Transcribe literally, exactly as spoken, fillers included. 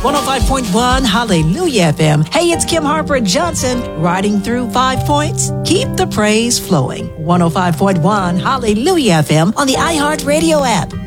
one oh five point one Hallelujah F M. Hey, it's Kim Harper Johnson riding through Five Points. Keep the praise flowing. one oh five point one Hallelujah F M on the iHeartRadio app.